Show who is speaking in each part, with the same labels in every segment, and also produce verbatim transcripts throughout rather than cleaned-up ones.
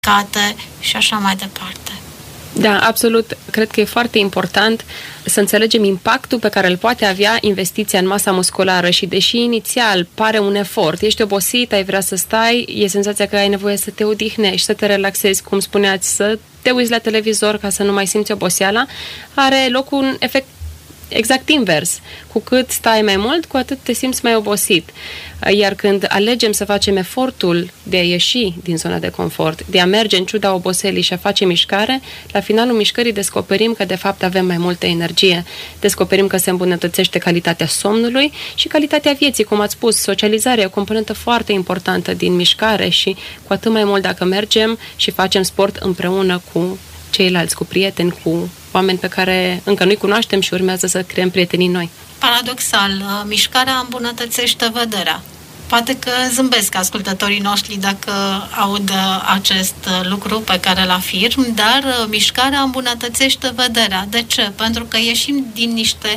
Speaker 1: cate și așa mai departe.
Speaker 2: Da, absolut. Cred că e foarte important să înțelegem impactul pe care îl poate avea investiția în masa musculară și deși inițial pare un efort, ești obosit, ai vrea să stai, e senzația că ai nevoie să te odihnești, să te relaxezi, cum spuneați, să te uiți la televizor ca să nu mai simți oboseala, are loc un efect exact invers. Cu cât stai mai mult, cu atât te simți mai obosit. Iar când alegem să facem efortul de a ieși din zona de confort, de a merge în ciuda oboselii și a face mișcare, la finalul mișcării descoperim că de fapt avem mai multă energie. Descoperim că se îmbunătățește calitatea somnului și calitatea vieții, cum ați spus. Socializarea e o componentă foarte importantă din mișcare și cu atât mai mult dacă mergem și facem sport împreună cu ceilalți, cu prieteni, cu oameni pe care încă nu-i cunoaștem și urmează să creăm prietenii noi.
Speaker 1: Paradoxal, mișcarea îmbunătățește vederea. Poate că zâmbesc ascultătorii noștri dacă aud acest lucru pe care îl afirm, dar mișcarea îmbunătățește vederea. De ce? Pentru că ieșim din niște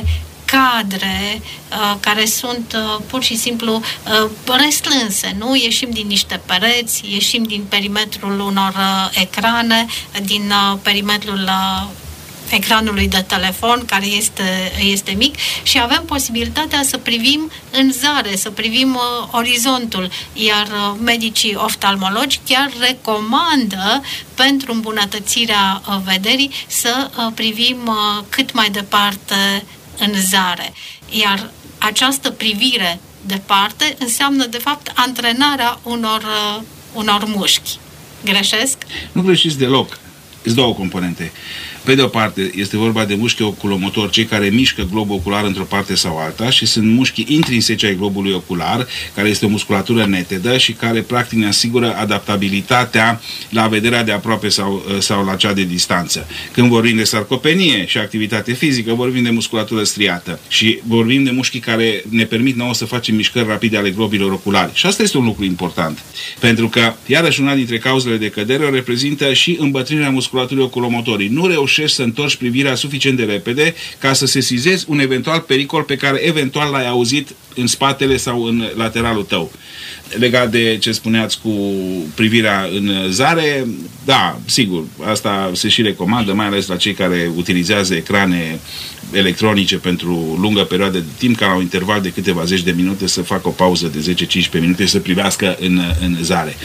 Speaker 1: cadre uh, care sunt uh, pur și simplu uh, restrânse, nu? Ieșim din niște pereți, ieșim din perimetrul unor uh, ecrane, din uh, perimetrul uh, ecranului de telefon, care este, este mic, și avem posibilitatea să privim în zare, să privim uh, orizontul, iar uh, medicii oftalmologi chiar recomandă pentru îmbunătățirea uh, vederii să uh, privim uh, cât mai departe în zare. Iar această privire departe înseamnă, de fapt, antrenarea unor, uh, unor mușchi. Greșesc?
Speaker 3: Nu greșiți deloc. Sunt două componente. Pe de o parte, este vorba de mușchi oculomotori, cei care mișcă globul ocular într-o parte sau alta, și sunt mușchi intrinseci ai globului ocular, care este o musculatură netedă și care practic ne asigură adaptabilitatea la vederea de aproape sau, sau la cea de distanță. Când vorbim de sarcopenie și activitate fizică, vorbim de musculatură striată și vorbim de mușchi care ne permit nouă să facem mișcări rapide ale globilor oculari. Și asta este un lucru important, pentru că, iarăși, una dintre cauzele de cădere o reprezintă și îmbătrânirea musculaturii oculomotorii. Nu reușești să întorci privirea suficient de repede ca să sesizezi un eventual pericol pe care eventual l-ai auzit în spatele sau în lateralul tău. Legat de ce spuneați cu privirea în zare, da, sigur, asta se și recomandă, mai ales la cei care utilizează ecrane electronice pentru lungă perioadă de timp, ca la un interval de câteva zeci de minute să facă o pauză de zece cincisprezece minute să privească în, în zare.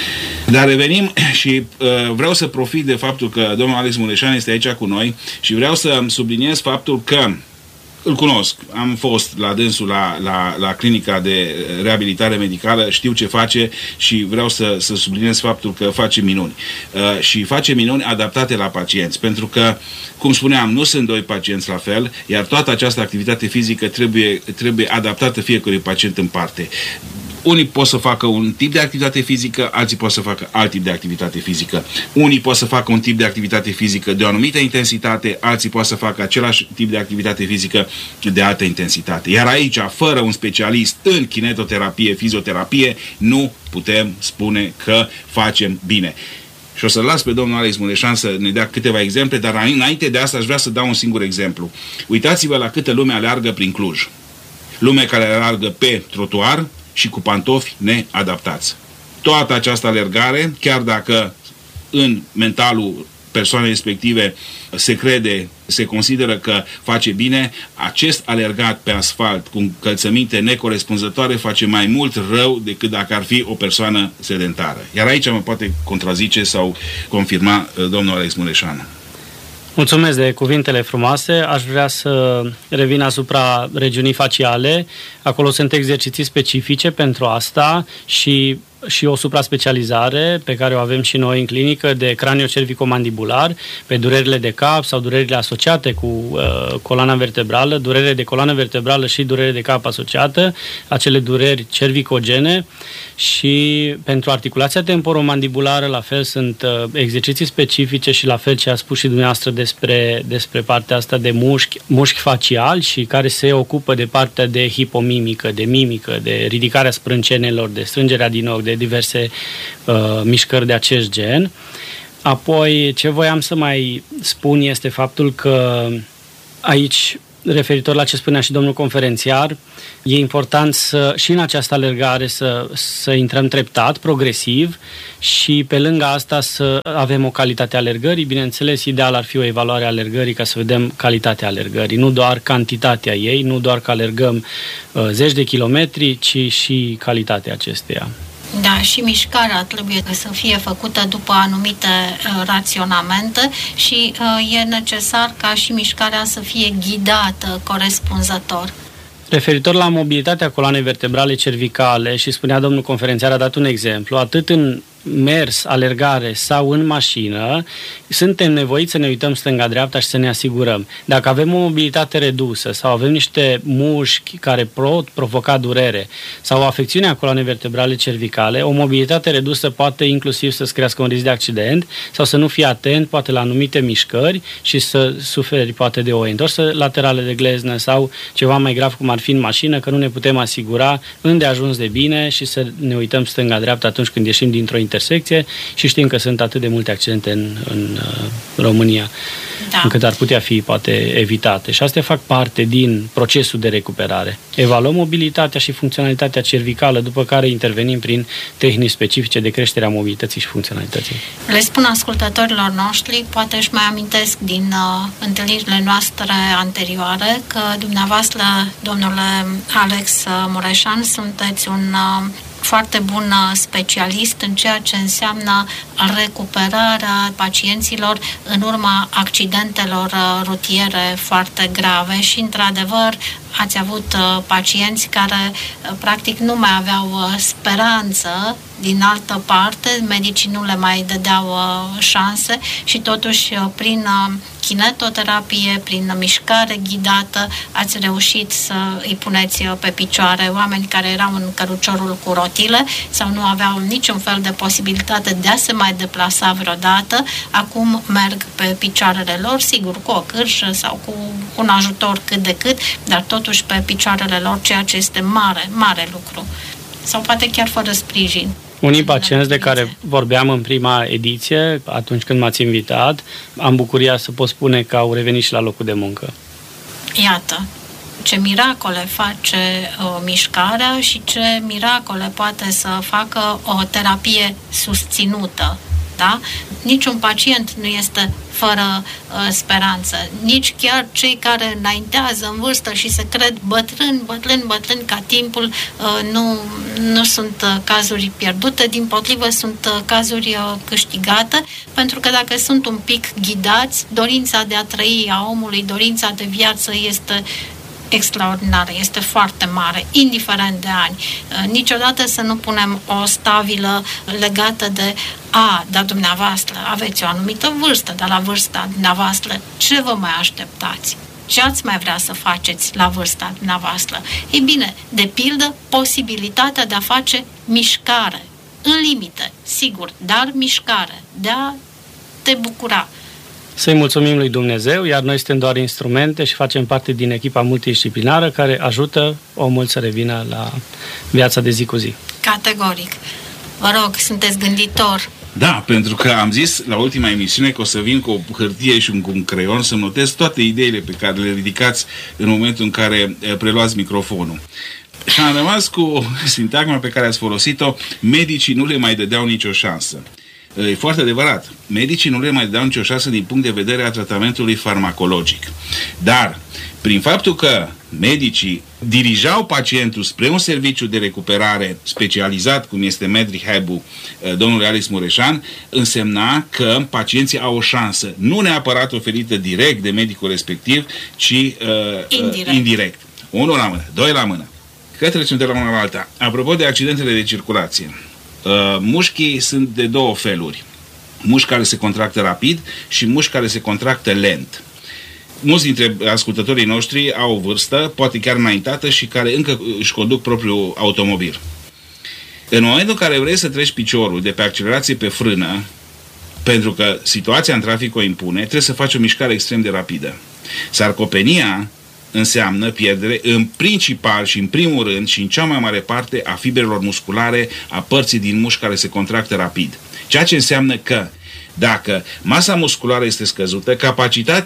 Speaker 3: Dar revenim și uh, vreau să profit de faptul că domnul Alex Mureșan este aici cu noi și vreau să subliniez faptul că îl cunosc, am fost la dânsul la, la, la clinica de reabilitare medicală, știu ce face și vreau să, să subliniez faptul că face minuni. Uh, și face minuni adaptate la pacienți, pentru că, cum spuneam, nu sunt doi pacienți la fel, iar toată această activitate fizică trebuie, trebuie adaptată fiecărui pacient în parte. Unii pot să facă un tip de activitate fizică, alții pot să facă alt tip de activitate fizică. Unii pot să facă un tip de activitate fizică de o anumită intensitate, alții pot să facă același tip de activitate fizică de altă intensitate. Iar aici, fără un specialist în kinetoterapie, fizioterapie, nu putem spune că facem bine. Și o să las pe domnul Alex Mureșan să ne dea câteva exemple, dar înainte de asta aș vrea să dau un singur exemplu. Uitați-vă la câtă lume aleargă prin Cluj. Lume care aleargă pe trotuar și cu pantofi neadaptați. Toată această alergare, chiar dacă în mentalul persoanei respective se crede, se consideră că face bine, acest alergat pe asfalt cu încălțăminte necorespunzătoare face mai mult rău decât dacă ar fi o persoană sedentară. Iar aici mă poate contrazice sau confirma domnul Alex Mureșan.
Speaker 4: Mulțumesc de cuvintele frumoase. Aș vrea să revin asupra regiunii faciale. Acolo sunt exerciții specifice pentru asta și, și o supraspecializare pe care o avem și noi în clinică de cranio-cervicomandibular, pe durerile de cap sau durerile asociate cu uh, coloana vertebrală, durere de coloană vertebrală și durere de cap asociată, acele dureri cervicogene. Și pentru articulația temporomandibulară, la fel, sunt uh, exerciții specifice și la fel ce a spus și dumneavoastră despre, despre partea asta de mușchi, mușchi faciali și care se ocupă de partea de hipomimică, de mimică, de ridicarea sprâncenelor, de strângerea din ochi, de diverse uh, mișcări de acest gen. Apoi, ce voiam să mai spun este faptul că aici referitor la ce spunea și domnul conferențiar, e important să, și în această alergare să, să intrăm treptat, progresiv și pe lângă asta să avem o calitate a alergării. Bineînțeles, ideal ar fi o evaluare a alergării ca să vedem calitatea alergării, nu doar cantitatea ei, nu doar că alergăm uh, zeci de kilometri, ci și calitatea acesteia.
Speaker 1: Da, și mișcarea trebuie să fie făcută după anumite uh, raționamente și uh, e necesar ca și mișcarea să fie ghidată corespunzător.
Speaker 4: Referitor la mobilitatea coloanei vertebrale cervicale, și spunea domnul conferențiar, a dat un exemplu, atât în mers, alergare sau în mașină, suntem nevoiți să ne uităm stânga-dreapta și să ne asigurăm. Dacă avem o mobilitate redusă sau avem niște mușchi care pot provoca durere sau o afecțiune a coloanei vertebrale cervicale, o mobilitate redusă poate inclusiv să-ți crească un risc de accident sau să nu fii atent, poate la anumite mișcări și să suferi poate de o întorsă laterală de gleznă sau ceva mai grav cum ar fi în mașină, că nu ne putem asigura îndeajuns de bine și să ne uităm stânga-dreapta atunci când ieșim dintr-o intersecție și știm că sunt atât de multe accidente în, în uh, România, da, încât ar putea fi poate evitate. Și astea fac parte din procesul de recuperare. Evaluăm mobilitatea și funcționalitatea cervicală, după care intervenim prin tehnici specifice de creștere a mobilității și funcționalității.
Speaker 1: Le spun ascultătorilor noștri, poate își mai amintesc din uh, întâlnirile noastre anterioare, că dumneavoastră, domnule Alex Mureșan, sunteți un uh, foarte bun specialist în ceea ce înseamnă recuperarea pacienților în urma accidentelor rutiere foarte grave și, într-adevăr, ați avut pacienți care practic nu mai aveau speranță. Din altă parte, medicii nu le mai dădeau șanse și totuși prin kinetoterapie, prin mișcare ghidată, ați reușit să îi puneți pe picioare oameni care erau în căruciorul cu rotile sau nu aveau niciun fel de posibilitate de a se mai deplasa vreodată. Acum merg pe picioarele lor, sigur cu o cârșă sau cu un ajutor cât de cât, dar totuși pe picioarele lor, ceea ce este mare, mare lucru. Sau poate chiar fără sprijin.
Speaker 4: Unii pacienți de care vorbeam în prima ediție, atunci când m-ați invitat, am bucuria să pot spune că au revenit și la locul de muncă.
Speaker 1: Iată, ce miracole face uh, mișcarea și ce miracole poate să facă o terapie susținută. Da? Niciun pacient nu este fără uh, speranță. Nici chiar cei care înaintează în vârstă și se cred bătrâni, bătrâni, bătrâni ca timpul, uh, nu, nu sunt uh, cazuri pierdute, dimpotrivă sunt uh, cazuri uh, câștigate, pentru că dacă sunt un pic ghidați, dorința de a trăi a omului, dorința de viață este extraordinară, este foarte mare, indiferent de ani. Niciodată să nu punem o stabilă legată de a, dar dumneavoastră aveți o anumită vârstă, dar la vârsta dumneavoastră ce vă mai așteptați? Ce ați mai vrea să faceți la vârsta dumneavoastră? Ei bine, de pildă, posibilitatea de a face mișcare, în limite, sigur, dar mișcare, de a te bucura.
Speaker 4: Să-i mulțumim lui Dumnezeu, iar noi suntem doar instrumente și facem parte din echipa multidisciplinară care ajută omul să revină la viața de zi cu zi.
Speaker 1: Categoric. Vă rog, sunteți gânditor.
Speaker 3: Da, pentru că am zis la ultima emisiune că o să vin cu o hârtie și cu un creion să notez toate ideile pe care le ridicați în momentul în care preluați microfonul. Și am rămas cu sintagma pe care ați folosit-o: medicii nu le mai dădeau nicio șansă. E foarte adevărat. Medicii nu le mai dau nicio șansă din punct de vedere a tratamentului farmacologic. Dar, prin faptul că medicii dirijau pacientul spre un serviciu de recuperare specializat, cum este MedRehab-ul domnului Alex Mureșan, însemna că pacienții au o șansă, nu neapărat oferită direct de medicul respectiv, ci uh, indirect. indirect. Unul la mână, doi la mână. Că trecem de la una la alta. Apropo de accidentele de circulație, Uh, mușchii sunt de două feluri. Mușchi care se contractă rapid și mușchi care se contractă lent. Mulți dintre ascultătorii noștri au o vârstă, poate chiar înaintată, și care încă își conduc propriul automobil. În momentul în care vrei să treci piciorul de pe accelerație pe frână, pentru că situația în trafic o impune, trebuie să faci o mișcare extrem de rapidă. Sarcopenia înseamnă pierdere în principal și în primul rând și în cea mai mare parte a fibrelor musculare, a părții din mușchi care se contractă rapid. Ceea ce înseamnă că dacă masa musculară este scăzută, capacitatea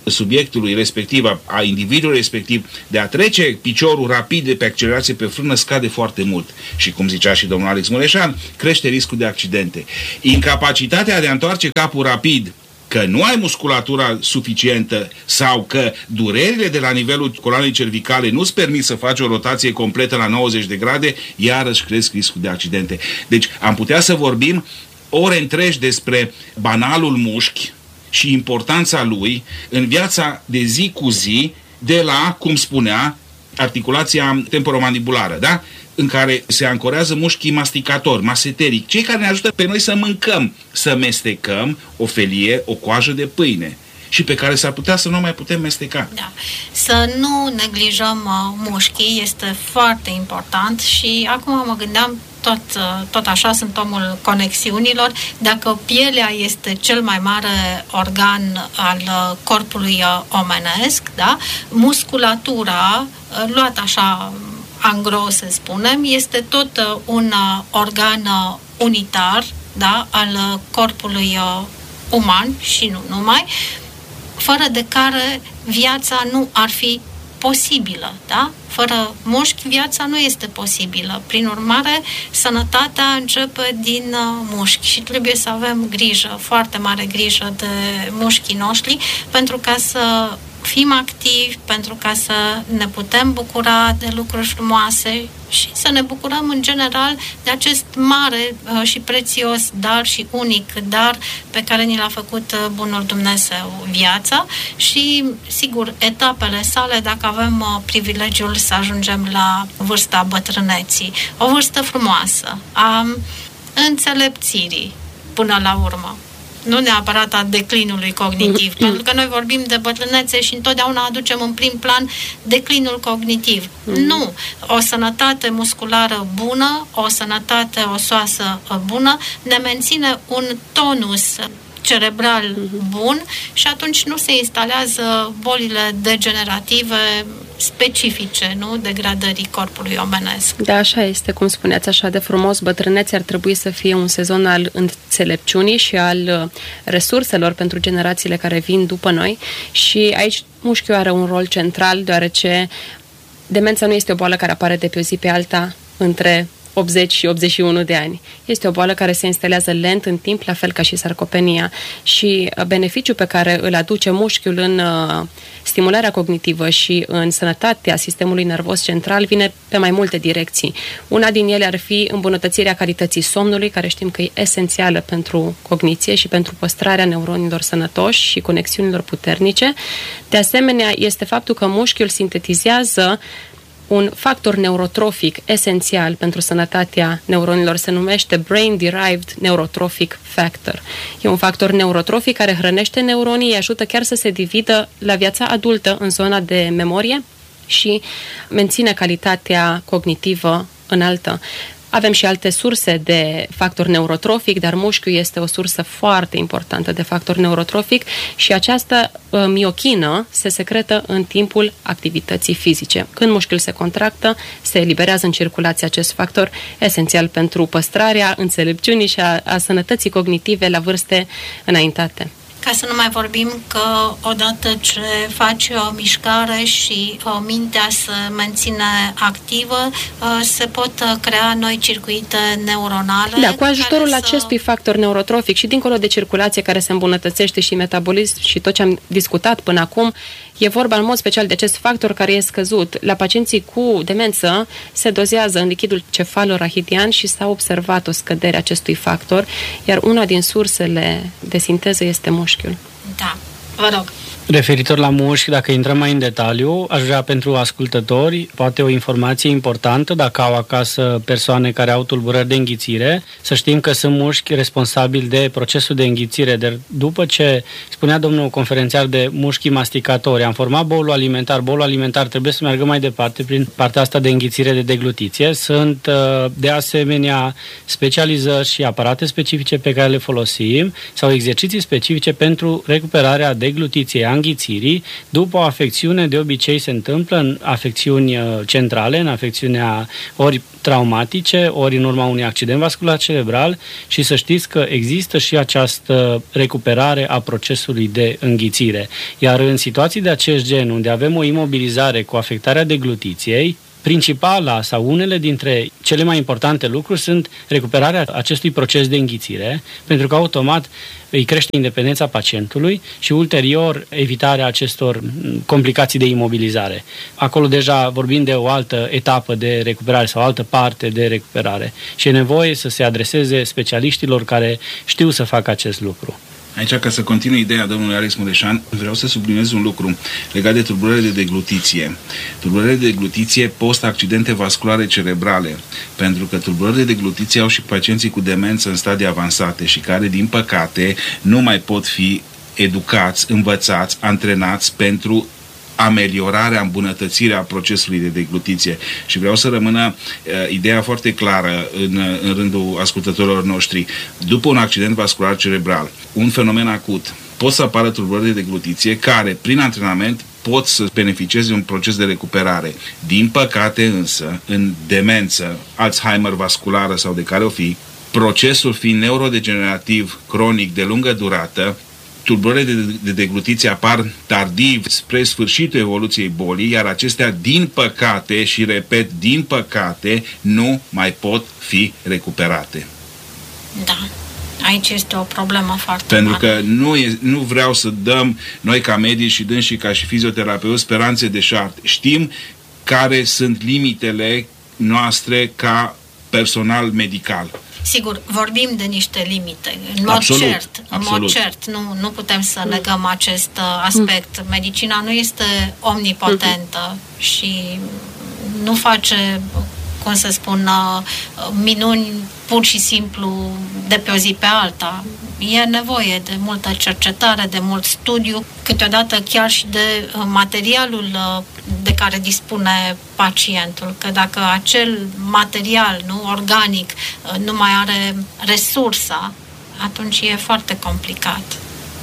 Speaker 3: subiectului respectiv, a, a individului respectiv, de a trece piciorul rapid de pe accelerație pe frână scade foarte mult. Și cum zicea și domnul Alex Mureșan, crește riscul de accidente. Incapacitatea de a întoarce capul rapid, că nu ai musculatura suficientă sau că durerile de la nivelul coloanei cervicale nu-ți permit să faci o rotație completă la nouăzeci de grade, iarăși cresc riscul de accidente. Deci am putea să vorbim ore întregi despre banalul mușchi și importanța lui în viața de zi cu zi, de la, cum spunea, articulația temporomandibulară, da? În care se ancorează mușchii masticatori, maseteric, cei care ne ajută pe noi să mâncăm, să mestecăm o felie, o coajă de pâine și pe care s-ar putea să nu mai putem mesteca.
Speaker 1: Da. Să nu neglijăm uh, mușchii, este foarte important și acum mă gândeam tot, uh, tot așa, sunt omul conexiunilor, dacă pielea este cel mai mare organ al uh, corpului uh, omenesc, da? Musculatura, uh, luat așa angro, să spunem, este tot uh, un uh, organ uh, unitar, da, al uh, corpului uh, uman și nu numai, fără de care viața nu ar fi posibilă, da? Fără mușchi, viața nu este posibilă. Prin urmare, sănătatea începe din uh, mușchi și trebuie să avem grijă, foarte mare grijă de mușchii noștri, pentru ca să fim activi, pentru ca să ne putem bucura de lucruri frumoase și să ne bucurăm în general de acest mare uh, și prețios dar și unic dar pe care ni l-a făcut uh, bunul Dumnezeu, viața și, sigur, etapele sale, dacă avem uh, privilegiul să ajungem la vârsta bătrâneții. O vârstă frumoasă, a înțelepțirii până la urmă. Nu neapărat a declinului cognitiv, mm-hmm. pentru că noi vorbim de bătrânețe și întotdeauna aducem în prim plan declinul cognitiv. Mm-hmm. Nu. O sănătate musculară bună, o sănătate osoasă bună, ne menține un tonus cerebral bun și atunci nu se instalează bolile degenerative specifice, nu? Degradării corpului omenesc.
Speaker 2: Da, așa este, cum spuneați așa de frumos, bătrânețe ar trebui să fie un sezon al înțelepciunii și al resurselor pentru generațiile care vin după noi și aici mușchiul are un rol central, deoarece demența nu este o boală care apare de pe o zi pe alta între optzeci și optzeci și unu de ani. Este o boală care se instalează lent în timp, la fel ca și sarcopenia. Și beneficiul pe care îl aduce mușchiul în uh, stimularea cognitivă și în sănătatea sistemului nervos central vine pe mai multe direcții. Una din ele ar fi îmbunătățirea calității somnului, care știm că e esențială pentru cogniție și pentru păstrarea neuronilor sănătoși și conexiunilor puternice. De asemenea, este faptul că mușchiul sintetizează un factor neurotrofic esențial pentru sănătatea neuronilor, se numește Brain Derived Neurotrophic Factor. E un factor neurotrofic care hrănește neuronii, îi ajută chiar să se dividă la viața adultă în zona de memorie și menține calitatea cognitivă înaltă. Avem și alte surse de factor neurotrofic, dar mușchiul este o sursă foarte importantă de factor neurotrofic și această uh, miochină se secretă în timpul activității fizice. Când mușchiul se contractă, se eliberează în circulație acest factor esențial pentru păstrarea înțelepciunii și a, a sănătății cognitive la vârste înaintate.
Speaker 1: Ca să nu mai vorbim că odată ce faci o mișcare și o mintea se menține activă, se pot crea noi circuite neuronale.
Speaker 2: Da, cu ajutorul
Speaker 1: să...
Speaker 2: acestui factor neurotrofic și dincolo de circulație care se îmbunătățește și metabolism și tot ce am discutat până acum, e vorba în mod special de acest factor care e scăzut. La pacienții cu demență se dozează în lichidul cefalorahidian și s-a observat o scădere a acestui factor, iar una din sursele de sinteză este mușchiul.
Speaker 1: Da, vă rog.
Speaker 4: Referitor la mușchi, dacă intrăm mai în detaliu, aș vrea pentru ascultători, poate o informație importantă, dacă au acasă persoane care au tulburări de înghițire, să știm că sunt mușchi responsabili de procesul de înghițire. De, după ce spunea domnul conferențiar de mușchii masticatori, am format bolul alimentar, bolul alimentar trebuie să meargă mai departe prin partea asta de înghițire, de deglutiție. Sunt de asemenea specializări și aparate specifice pe care le folosim sau exerciții specifice pentru recuperarea de deglutiției, a înghițirii, după o afecțiune. De obicei se întâmplă în afecțiuni centrale, în afecțiunea ori traumatice, ori în urma unui accident vascular cerebral, și să știți că există și această recuperare a procesului de înghițire. Iar în situații de acest gen, unde avem o imobilizare cu afectarea deglutiției, principala sau unele dintre cele mai importante lucruri sunt recuperarea acestui proces de înghițire, pentru că automat îi crește independența pacientului și ulterior evitarea acestor complicații de imobilizare. Acolo deja vorbim de o altă etapă de recuperare sau o altă parte de recuperare și e nevoie să se adreseze specialiștilor care știu să facă acest lucru.
Speaker 3: Aici, ca să continui ideea domnului Alex Mureșan, vreau să subliniez un lucru legat de tulburările de deglutiție. Tulburările de deglutiție post-accidente vasculare cerebrale, pentru că tulburările de deglutiție au și pacienții cu demență în stadii avansate și care, din păcate, nu mai pot fi educați, învățați, antrenați pentru ameliorarea, îmbunătățirea procesului de deglutiție. Și vreau să rămână uh, ideea foarte clară în, în rândul ascultătorilor noștri. După un accident vascular cerebral, un fenomen acut, pot să apară tulburări de deglutiție care, prin antrenament, pot să beneficieze de un proces de recuperare. Din păcate însă, în demență, Alzheimer vasculară sau de care o fi, procesul fiind neurodegenerativ, cronic, de lungă durată, tulburările de, de deglutiție apar tardiv spre sfârșitul evoluției bolii, iar acestea, din păcate, și repet, din păcate, nu mai pot fi recuperate.
Speaker 1: Da. Aici este o problemă foarte
Speaker 3: Pentru
Speaker 1: mare.
Speaker 3: că nu, e, nu vreau să dăm, noi ca medici și dânsii ca și fizioterapeuți, speranțe de șarte. Știm care sunt limitele noastre ca personal medical.
Speaker 1: Sigur, vorbim de niște limite, în mod
Speaker 3: absolut,
Speaker 1: cert, în
Speaker 3: absolut.
Speaker 1: mod cert, nu, nu putem să negăm acest aspect. Medicina nu este omnipotentă și nu face, cum să spun, minuni pur și simplu de pe o zi pe alta. E nevoie de multă cercetare, de mult studiu, câteodată chiar și de materialul de care dispune pacientul, că dacă acel material, nu, organic, nu mai are resursa, atunci e foarte complicat.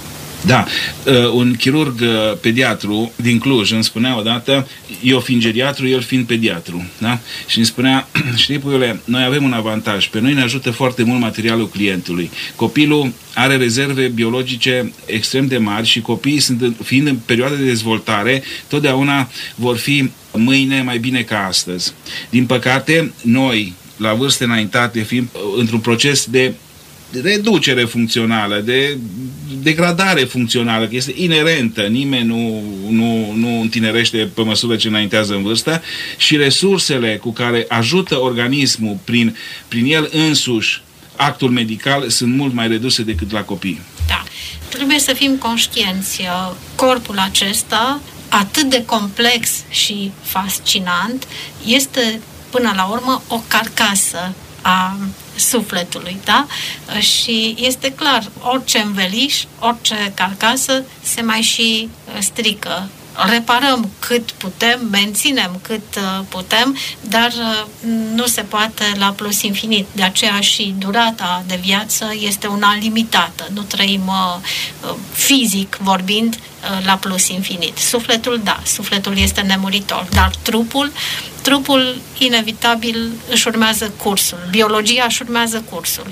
Speaker 3: Da, un chirurg pediatru din Cluj îmi spunea odată, eu fiind geriatru, el fiind pediatru, da? Și îmi spunea, știi, puiule, noi avem un avantaj, pe noi ne ajută foarte mult materialul clientului. Copilul are rezerve biologice extrem de mari și copiii, sunt, fiind în perioada de dezvoltare, totdeauna vor fi mâine mai bine ca astăzi. Din păcate, noi, la vârste înaintate, fiind într-un proces de reducere funcțională, de degradare funcțională, că este inerentă, nimeni nu, nu, nu întinerește pe măsură ce înaintează în vârstă, și resursele cu care ajută organismul prin, prin el însuși actul medical sunt mult mai reduse decât la copii.
Speaker 1: Da. Trebuie să fim conștienți. Corpul acesta, atât de complex și fascinant, este până la urmă o carcasă a sufletului, da? Și este clar, orice înveliș, orice carcasă se mai și strică. Reparăm cât putem, menținem cât putem, dar nu se poate la plus infinit. De aceea și durata de viață este una limitată. Nu trăim fizic vorbind la plus infinit. Sufletul, da, sufletul este nemuritor, dar trupul, trupul inevitabil își urmează cursul. Biologia își urmează cursul.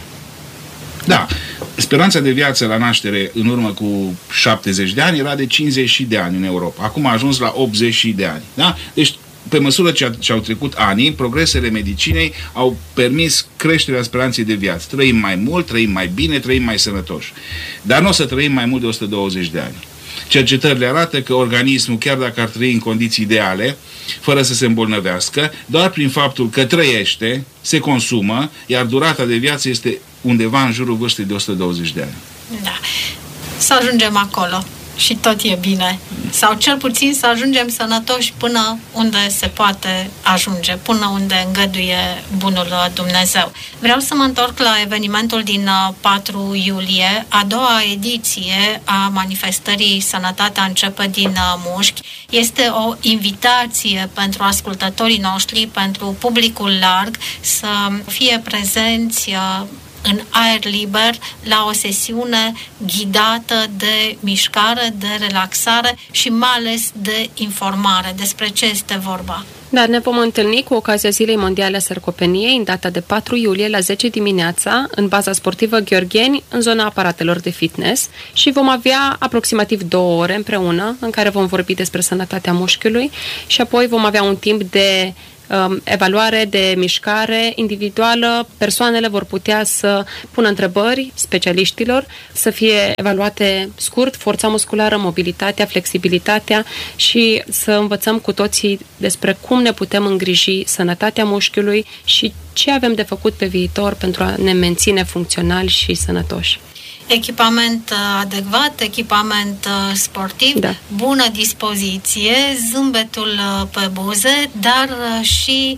Speaker 3: Da, speranța de viață la naștere în urmă cu șaptezeci de ani era de cincizeci de ani în Europa. Acum a ajuns la optzeci de ani. Da? Deci, pe măsură ce au trecut anii, progresele medicinei au permis creșterea speranței de viață. Trăim mai mult, trăim mai bine, trăim mai sănătoși. Dar nu o să trăim mai mult de o sută douăzeci de ani. Cercetările arată că organismul, chiar dacă ar trăi în condiții ideale, fără să se îmbolnăvească, doar prin faptul că trăiește, se consumă, iar durata de viață este undeva în jurul vârstei de o sută douăzeci de ani.
Speaker 1: Da. Să ajungem acolo și tot e bine. Sau cel puțin să ajungem sănătoși până unde se poate ajunge, până unde îngăduie bunul Dumnezeu. Vreau să mă întorc la evenimentul din patru iulie, a doua ediție a manifestării Sănătatea începe din mușchi. Este o invitație pentru ascultătorii noștri, pentru publicul larg, să fie prezenți în aer liber la o sesiune ghidată de mișcare, de relaxare și mai ales de informare. Despre ce este vorba?
Speaker 2: Da, ne vom întâlni cu ocazia Zilei Mondiale a Sarcopeniei în data de patru iulie la zece dimineața în baza sportivă Gheorgheni, în zona aparatelor de fitness, și vom avea aproximativ două ore împreună în care vom vorbi despre sănătatea mușchiului și apoi vom avea un timp de um, evaluare, de mișcare individuală. Persoanele vor putea să pună întrebări specialiștilor, să fie evaluate scurt forța musculară, mobilitatea, flexibilitatea și să învățăm cu toții despre cum ne putem îngriji sănătatea mușchiului și ce avem de făcut pe viitor pentru a ne menține funcționali și sănătoși.
Speaker 1: Echipament adecvat, echipament sportiv, da. Bună dispoziție, zâmbetul pe buze, dar și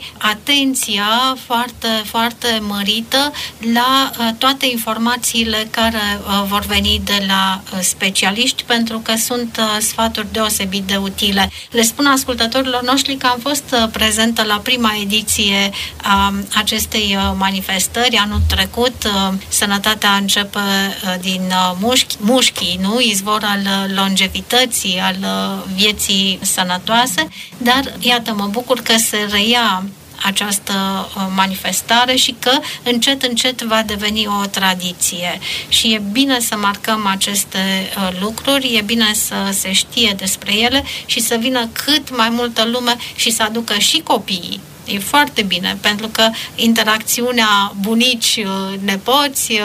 Speaker 1: atenția foarte, foarte mărită la toate informațiile care vor veni de la specialiști, pentru că sunt sfaturi deosebit de utile. Le spun ascultătorilor noștri că am fost prezentă la prima ediție a acestei manifestări anul trecut. Sănătatea începe din mușchi, mușchii, nu? Izvor al longevității, al vieții sănătoase, dar iată, mă bucur că se reia această manifestare și că încet, încet va deveni o tradiție. Și e bine să marcăm aceste lucruri, e bine să se știe despre ele și să vină cât mai multă lume și să aducă și copiii. E foarte bine, pentru că interacțiunea bunici-nepoți,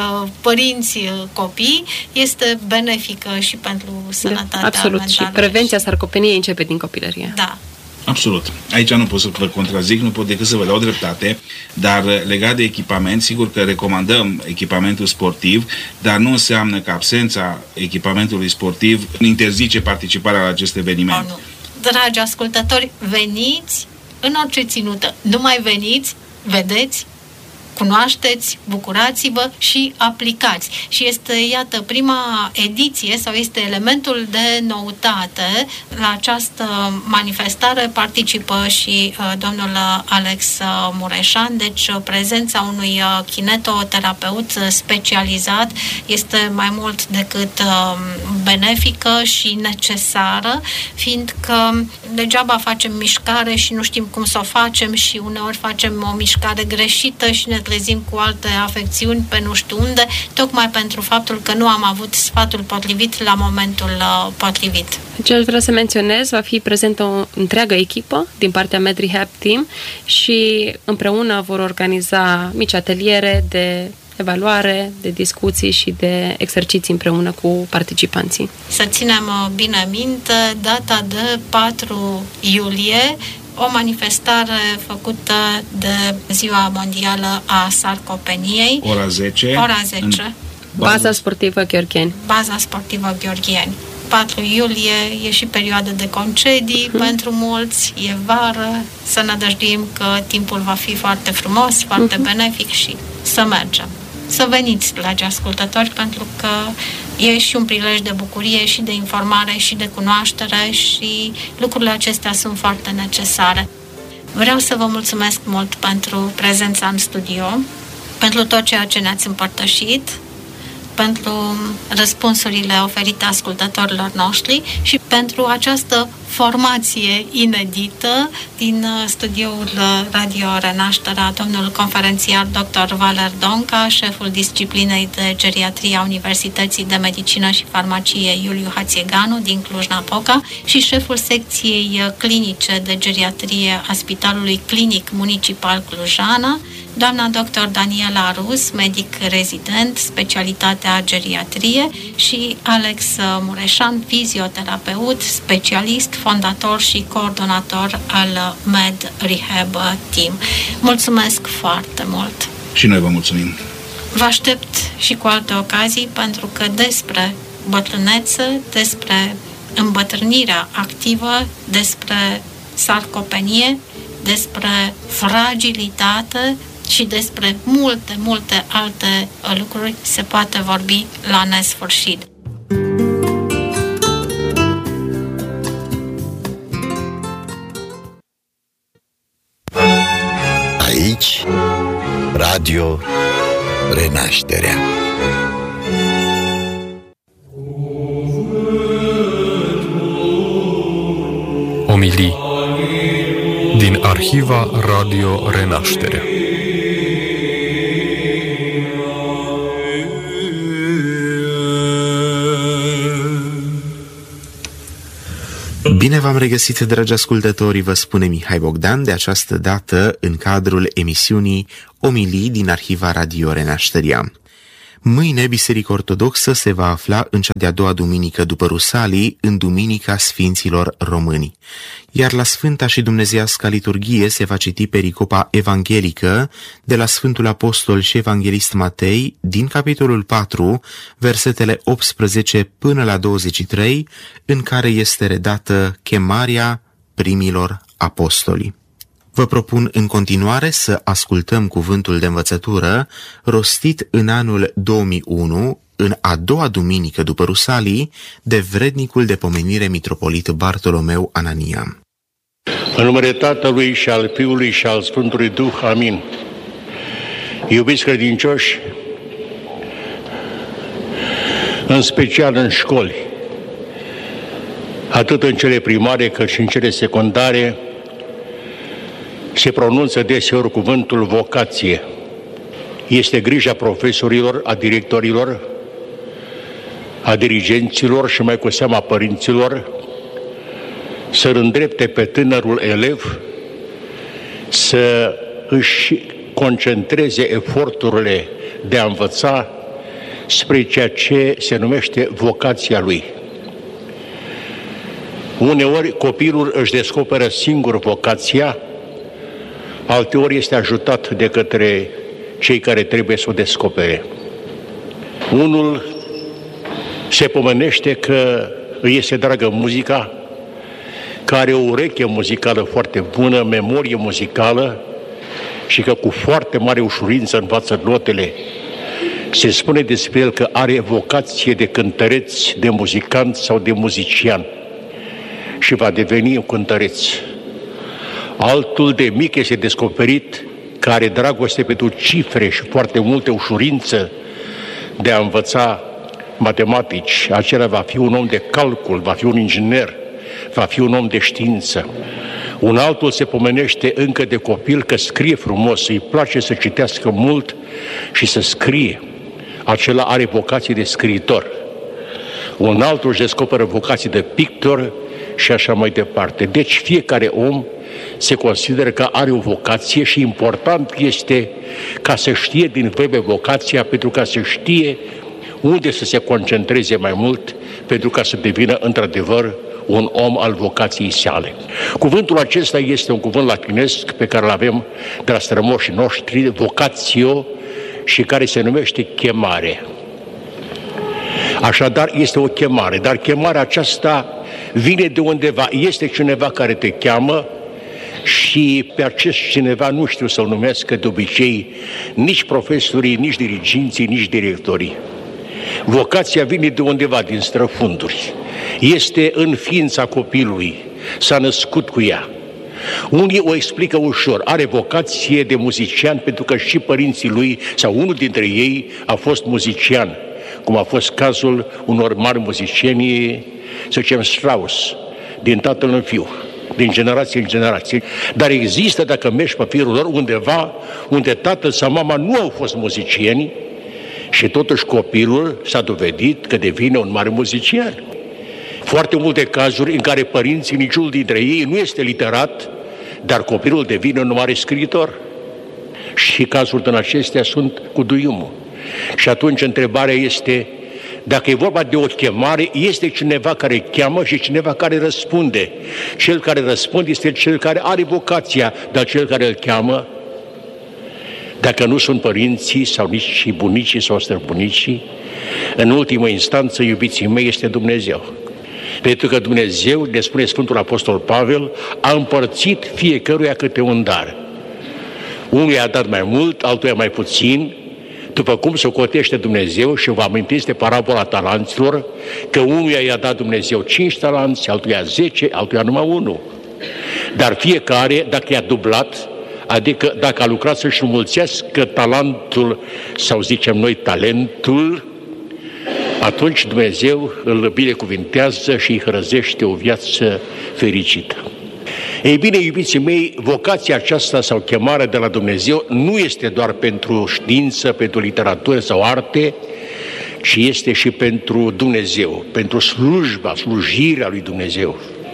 Speaker 1: părinți-copii este benefică și pentru sănătatea
Speaker 2: da, absolut.
Speaker 1: mentală.
Speaker 2: Și prevenția sarcopeniei începe din copilărie.
Speaker 1: Da.
Speaker 3: Absolut. Aici nu pot să vă contrazic, nu pot decât să vă dau dreptate, dar legat de echipament, sigur că recomandăm echipamentul sportiv, dar nu înseamnă că absența echipamentului sportiv interzice participarea la acest eveniment.
Speaker 1: Oh, nu. Dragi ascultători, veniți în orice ținută. Nu mai veniți, vedeți, cunoașteți, bucurați-vă și aplicați. Și este, iată, prima ediție sau este elementul de noutate. La această manifestare participă și uh, domnul Alex Mureșan, deci uh, prezența unui uh, kinetoterapeut specializat este mai mult decât uh, benefică și necesară, fiindcă degeaba facem mișcare și nu știm cum să o facem și uneori facem o mișcare greșită și ne trezim cu alte afecțiuni pe nu știu unde, tocmai pentru faptul că nu am avut sfatul potrivit la momentul uh, potrivit.
Speaker 2: Ce aș vrea să menționez, va fi prezentă o întreagă echipă din partea MedRehab Team și împreună vor organiza mici ateliere de evaluare, de discuții și de exerciții împreună cu participanții.
Speaker 1: Să ținem bine minte, data de patru iulie, o manifestare făcută de Ziua Mondială a Sarcopeniei.
Speaker 3: Ora zece.
Speaker 1: Ora zece.
Speaker 2: Baza, baza sportivă Gheorgheni.
Speaker 1: Baza sportivă Gheorgheni. patru iulie e și perioadă de concedii hmm. pentru mulți, e vară, să ne dăjduim că timpul va fi foarte frumos, foarte hmm. benefic și să mergem. Să veniți, dragi ascultători, pentru că e și un prilej de bucurie și de informare și de cunoaștere și lucrurile acestea sunt foarte necesare. Vreau să vă mulțumesc mult pentru prezența în studio, pentru tot ceea ce ne-ați împărtășit, pentru răspunsurile oferite ascultătorilor noștri și pentru această formație inedită din studioul Radio Renașterea, domnul conferențiar doctor Valer Donca, șeful disciplinei de geriatrie a Universității de Medicină și Farmacie Iuliu Hațieganu din Cluj-Napoca și șeful secției clinice de geriatrie a Spitalului Clinic Municipal Clujana, doamna doctor Daniela Rus, medic rezident, specialitatea geriatrie, și Alex Mureșan, fizioterapeut, specialist, fondator și coordonator al MedRehab Team. Mulțumesc foarte mult!
Speaker 3: Și noi vă mulțumim!
Speaker 1: Vă aștept și cu alte ocazii, pentru că despre bătrânețe, despre îmbătrânirea activă, despre sarcopenie, despre fragilitate și despre multe, multe alte lucruri se poate vorbi la nesfârșit.
Speaker 5: Aici, Radio Renașterea.
Speaker 6: Omilii din arhiva Radio Renașterea.
Speaker 7: Bine v-am regăsit, dragi ascultători, vă spune Mihai Bogdan, de această dată în cadrul emisiunii Omilii din arhiva Radio Renașterea. Mâine, Biserica Ortodoxă se va afla în cea de-a doua duminică după Rusalii, în Duminica Sfinților Români. Iar la Sfânta și Dumnezeiasca Liturghie se va citi pericopa evanghelică de la Sfântul Apostol și Evanghelist Matei, din capitolul patru, versetele optsprezece până la douăzeci și trei, în care este redată chemarea primilor apostoli. Vă propun în continuare să ascultăm cuvântul de învățătură rostit în anul două mii unu, în a doua duminică după Rusalii, de vrednicul de pomenire mitropolit Bartolomeu Anania.
Speaker 8: În numele Tatălui și al Fiului și al Sfântului Duh, amin. Iubiți credincioși, în special în școli, atât în cele primare cât și în cele secundare, se pronunță deseori cuvântul vocație. Este grija profesorilor, a directorilor, a dirigenților și mai cu seama a părinților să-l îndrepte pe tânărul elev să își concentreze eforturile de a învăța spre ceea ce se numește vocația lui. Uneori copilul își descoperă singur vocația, alteori este ajutat de către cei care trebuie să o descopere. Unul se pomenește că îi este dragă muzica, că are o ureche muzicală foarte bună, memorie muzicală și că cu foarte mare ușurință învață notele. Se spune despre el că are vocație de cântăreț, de muzicant sau de muzician și va deveni un cântăreț. Altul de mic este descoperit că are dragoste pentru cifre și foarte multe ușurință de a învăța matematici. Acela va fi un om de calcul, va fi un inginer, va fi un om de știință. Un altul se pomenește încă de copil că scrie frumos, îi place să citească mult și să scrie. Acela are vocație de scriitor. Un altul își descoperă vocație de pictor și așa mai departe. Deci fiecare om se consideră că are o vocație și important este ca să știe din vreme vocația, pentru ca să știe unde să se concentreze mai mult, pentru ca să devină într-adevăr un om al vocației sale. Cuvântul acesta este un cuvânt latinesc pe care îl avem de la strămoșii noștri, vocatio, și care se numește chemare. Așadar, este o chemare, dar chemarea aceasta vine de undeva. Este cineva care te cheamă și pe acest cineva nu știu să-l numesc, că de obicei nici profesorii, nici diriginții, nici directorii. Vocația vine de undeva, din străfunduri. Este în ființa copilului, s-a născut cu ea. Unii o explică ușor, are vocație de muzician pentru că și părinții lui sau unul dintre ei a fost muzician, cum a fost cazul unor mari muzicieni, să zicem Strauss, din tatăl în fiu, din generație în generație. Dar există, dacă mergi pe firul lor, undeva unde tatăl sau mama nu au fost muzicieni și totuși copilul s-a dovedit că devine un mare muzician. Foarte multe cazuri în care părinții, niciunul dintre ei nu este literat, dar copilul devine un mare scriitor. Și cazuri din acestea sunt cu duiumul. Și atunci întrebarea este, dacă e vorba de o chemare, este cineva care cheamă și cineva care răspunde. Cel care răspunde este cel care are vocația, dar cel care îl cheamă, dacă nu sunt părinții sau nici și bunicii sau străbunicii, în ultimă instanță, iubiții mei, este Dumnezeu. Pentru că Dumnezeu, ne spune Sfântul Apostol Pavel, a împărțit fiecăruia câte un dar. Unul a dat mai mult, altuia mai puțin, după cum se cotește Dumnezeu, și vă amintiți de parabola talanților, că unuia i-a dat Dumnezeu cinci talanți, altuia zece, altuia numai unul. Dar fiecare, dacă i-a dublat, adică dacă a lucrat să-și înmulțească talentul, sau zicem noi talentul, atunci Dumnezeu îl binecuvintează și îi hrăzește o viață fericită. Ei bine, iubiții mei, vocația aceasta sau chemarea de la Dumnezeu nu este doar pentru știință, pentru literatură sau arte, ci este și pentru Dumnezeu, pentru slujba, slujirea lui Dumnezeu.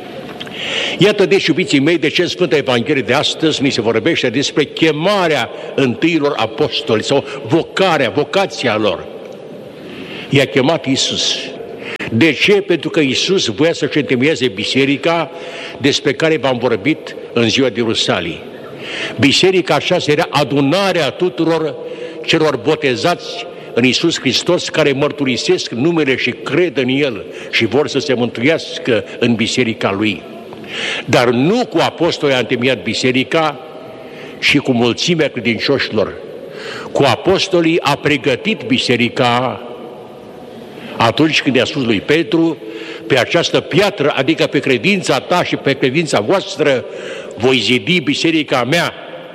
Speaker 8: Iată deci, iubiții mei, de ce în Sfânta Evanghelie de astăzi ni se vorbește despre chemarea întâilor apostoli sau vocarea, vocația lor. I-a chemat Iisus. De ce? Pentru că Iisus voia să-și întemeieze biserica despre care v-am vorbit în ziua de Ierusalim. Biserica aceasta era adunarea tuturor celor botezați în Iisus Hristos, care mărturisesc numele și cred în El și vor să se mântuiască în biserica Lui. Dar nu cu apostoli a întemeiat biserica, ci cu mulțimea credincioșilor. Cu apostolii a pregătit biserica atunci când i-a spus lui Petru: pe această piatră, adică pe credința ta și pe credința voastră, voi zidi biserica mea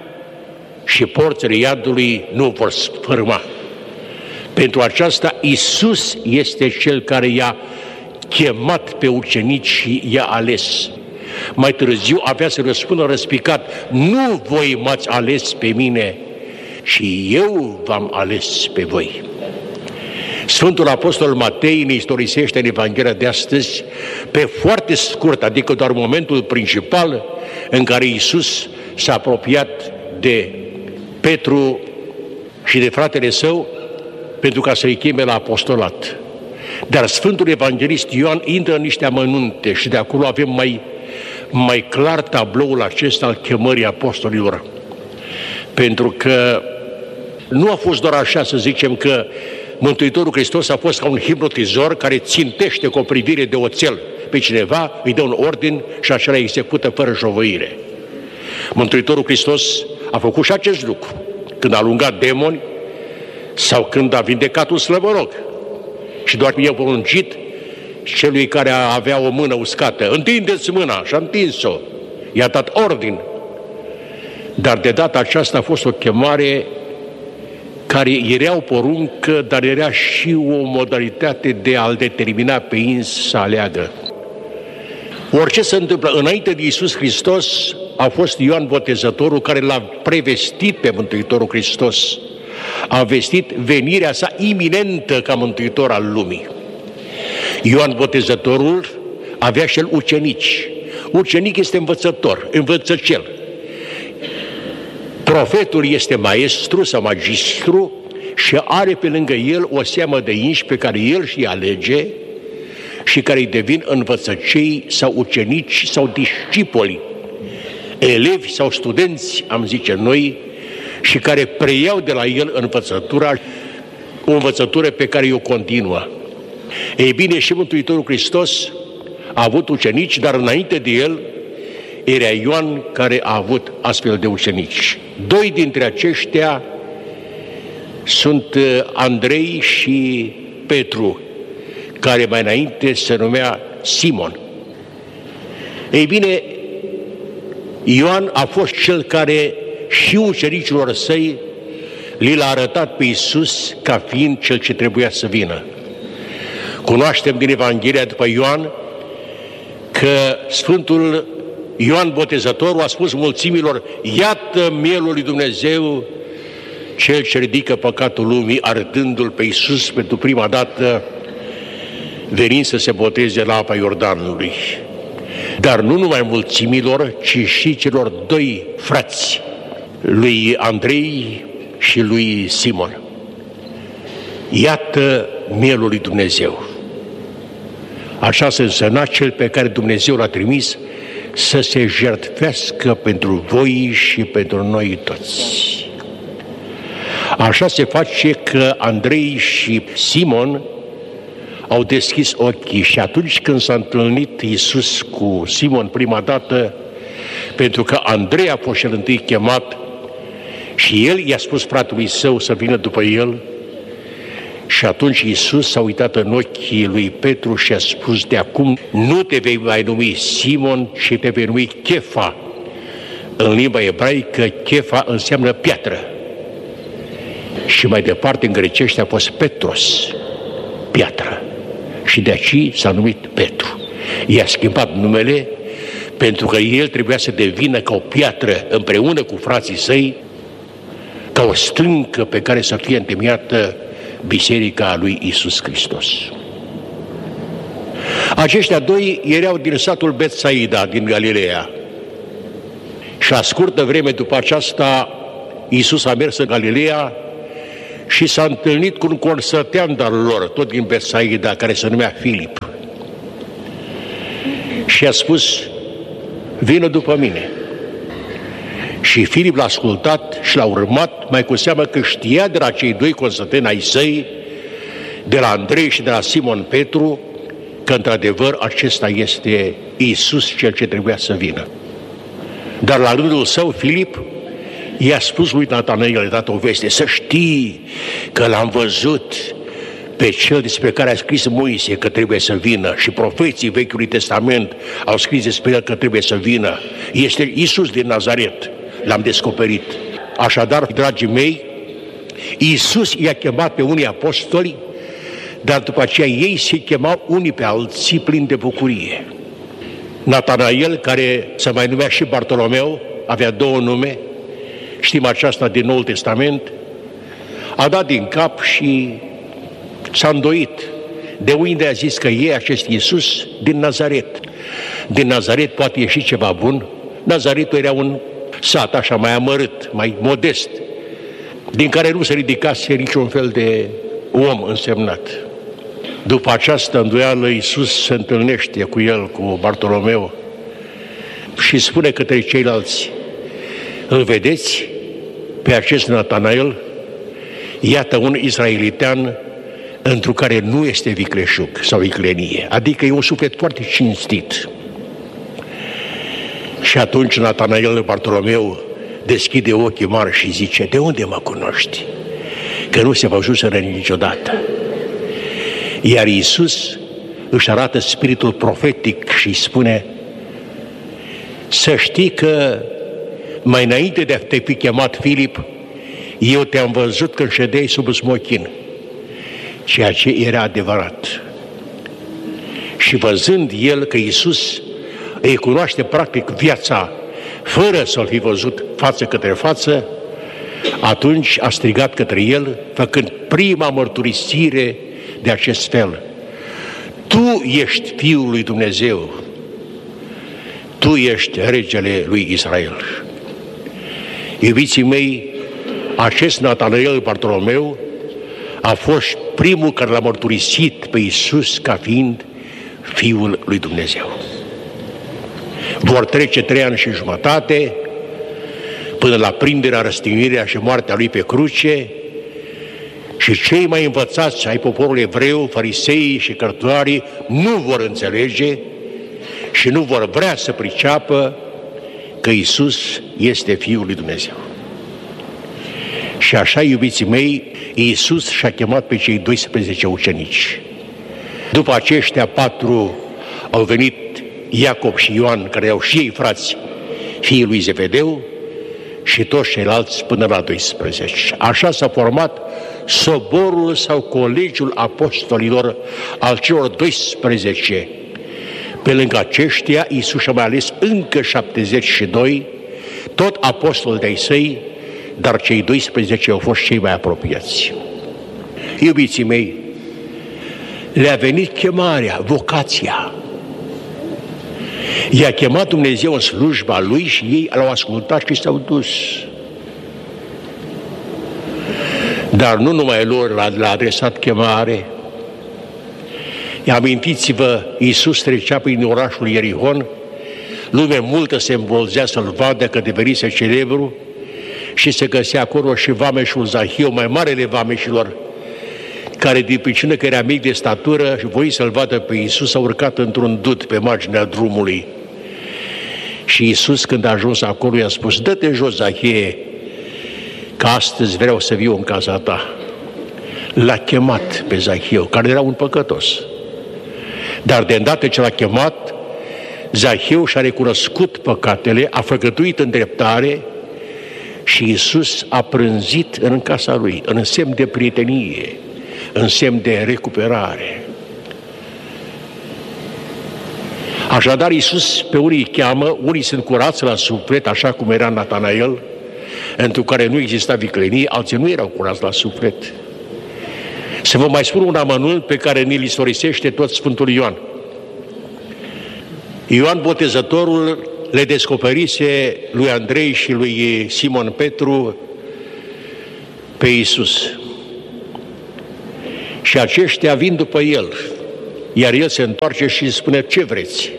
Speaker 8: și porțile iadului nu vor sfârma. Pentru aceasta Iisus este Cel care i-a chemat pe ucenici și i-a ales. Mai târziu avea să răspundă răspicat: nu voi m-ați ales pe mine, ci eu v-am ales pe voi. Sfântul Apostol Matei ne istorisește în Evanghelia de astăzi, pe foarte scurt, adică doar momentul principal în care Iisus s-a apropiat de Petru și de fratele său pentru ca să-i cheme la apostolat. Dar Sfântul Evanghelist Ioan intră în niște amănunte și de acolo avem mai, mai clar tabloul acesta al chemării apostolilor. Pentru că nu a fost doar așa, să zicem, că Mântuitorul Hristos a fost ca un hipnotizor care țintește cu o privire de oțel pe cineva, îi dă un ordin și acela execută fără șovăire. Mântuitorul Hristos a făcut și acest lucru când a alungat demoni sau când a vindecat un slăbănoc. Și doar i-a poruncit celui care avea o mână uscată: întindeți mâna, și a întins-o. I-a dat ordin. Dar de data aceasta a fost o chemare care era o poruncă, dar era și o modalitate de a-l determina pe ins să aleagă. Orice se întâmplă, înainte de Iisus Hristos a fost Ioan Botezătorul care l-a prevestit pe Mântuitorul Hristos. A vestit venirea sa iminentă ca mântuitor al lumii. Ioan Botezătorul avea și el ucenici. Ucenic este învățător, învățăcel. Profetul este maestru sau magistru și are pe lângă el o seamă de inși pe care el și alege și care îi devin învățăcei sau ucenici sau discipoli, elevi sau studenți, am zice noi, și care preiau de la el învățătura, o învățătură pe care o continuă. Ei bine, și Mântuitorul Hristos a avut ucenici, dar înainte de el era Ioan care a avut astfel de ucenici. Doi dintre aceștia sunt Andrei și Petru, care mai înainte se numea Simon. Ei bine, Ioan a fost cel care și ucenicilor săi li l-a arătat pe Iisus ca fiind cel ce trebuia să vină. Cunoaștem din Evanghelia după Ioan că Sfântul Ioan Botezătorul a spus mulțimilor: iată mielul lui Dumnezeu, cel ce ridică păcatul lumii, arătându-l pe Iisus pentru prima dată venind să se boteze la apa Iordanului. Dar nu numai mulțimilor, ci și celor doi frați, lui Andrei și lui Simon. Iată mielul lui Dumnezeu. Așa se însemna cel pe care Dumnezeu l-a trimis să se jertfească pentru voi și pentru noi toți. Așa se face că Andrei și Simon au deschis ochii și atunci când s-a întâlnit Iisus cu Simon prima dată, pentru că Andrei a fost cel întâi chemat și el i-a spus fratelui său să vină după el, și atunci Iisus s-a uitat în ochii lui Petru și a spus: de acum nu te vei mai numi Simon, ci te vei numi Chefa, În limba ebraică, chefa înseamnă piatră. Și mai departe, în grecește, a fost Petros, piatră. Și de aici s-a numit Petru. I-a schimbat numele pentru că el trebuia să devină ca o piatră împreună cu frații săi, ca o stâncă pe care să fie întemeiată Biserica lui Iisus Hristos. Aceștia doi erau din satul Betsaida, din Galileea. Și la scurtă vreme după aceasta, Iisus a mers în Galileea și s-a întâlnit cu un consătean de-al lor, tot din Betsaida, care se numea Filip. Și a spus: vină după mine. Și Filip l-a ascultat și l-a urmat, mai cu seamă că știa de la cei doi consăteni ai săi, de la Andrei și de la Simon Petru, că într-adevăr acesta este Iisus, cel ce trebuia să vină. Dar la rândul său, Filip i-a spus lui Natanael, i-a dat o veste: să știi că l-am văzut pe cel despre care a scris Moise că trebuie să vină și profeții Vechiului Testament au scris despre el că trebuie să vină. Este Iisus din Nazaret, l-am descoperit. Așadar, dragii mei, Iisus i-a chemat pe unii apostoli, dar după aceea ei se chemau unii pe alții plini de bucurie. Natanael, care se mai numea și Bartolomeu, avea două nume, știm aceasta din Noul Testament, a dat din cap și s-a îndoit. De unde a zis că e acest Iisus? Din Nazaret. Din Nazaret poate ieși ceva bun. Nazaretul era un sat așa mai amărât, mai modest, din care nu se ridicase niciun fel de om însemnat. După această îndoială, Iisus se întâlnește cu el, cu Bartolomeu, și spune către ceilalți: îl vedeți pe acest Natanael? Iată un israelitean întru care nu este vicleșug sau viclenie, adică e un suflet foarte cinstit. Și atunci Natanael, Bartolomeu, deschide ochii mari și zice: de unde mă cunoști? Că nu se văzuseră niciodată. Iar Iisus își arată spiritul profetic și îi spune: să știi că mai înainte de a te fi chemat Filip, eu te-am văzut când ședeai sub smochin, ceea ce era adevărat. Și văzând el că Iisus îi cunoaște practic viața fără să-l fi văzut față către față, atunci a strigat către el, făcând prima mărturisire de acest fel: tu ești Fiul lui Dumnezeu, tu ești regele lui Israel. Iubiții mei, acest Natanael Bartolomeu a fost primul care l-a mărturisit pe Iisus ca fiind Fiul lui Dumnezeu. Vor trece trei ani și jumătate până la prinderea, răstignirea și moartea lui pe cruce, și cei mai învățați ai poporului evreu, fariseii și cărturarii, nu vor înțelege și nu vor vrea să priceapă că Iisus este Fiul lui Dumnezeu. Și așa, iubiții mei, Iisus și-a chemat pe cei doisprezece ucenici. După aceștia patru au venit Iacob și Ioan, care au și ei frați, fiii lui Zebedeu, și toți ceilalți până la doisprezece. Așa s-a format soborul sau colegiul apostolilor al celor doisprezece. Pe lângă aceștia, Iisus a mai ales încă șaptezeci și doi, tot apostoli de-ai săi, dar cei doisprezece au fost cei mai apropiați. Iubiții mei, le-a venit chemarea, vocația. I-a chemat Dumnezeu în slujba Lui și ei l-au ascultat și s-au dus. Dar nu numai lor l-a adresat chemare. Amintiți-vă, Iisus trecea prin orașul Ierihon, lume multă se învolzea să-L vadă că devenise celebru, și se găsea acolo și vameșul Zahiu, mai marele vameșilor, care din pricină că era mic de statură și voi să-L vadă pe Iisus, a urcat într-un dut pe marginea drumului. Și Iisus, când a ajuns acolo, i-a spus: dă-te jos, Zahie, că astăzi vreau să viu în casa ta. L-a chemat pe Zahiu, care era un păcătos. Dar de îndată ce l-a chemat, Zaheu și-a recunoscut păcatele, a făgăduit îndreptare și Iisus a prânzit în casa lui, în semn de prietenie, în semn de recuperare. Așadar, Iisus pe unii îi cheamă, unii sunt curați la suflet, așa cum era Natanael, întru care nu exista viclenie, alții nu erau curați la suflet. Să vă mai spun un amănunt pe care ni-l istorisește tot Sfântul Ioan. Ioan Botezătorul le descoperise lui Andrei și lui Simon Petru pe Iisus. Și aceștia vin după el, iar el se întoarce și îi spune: ce vreți?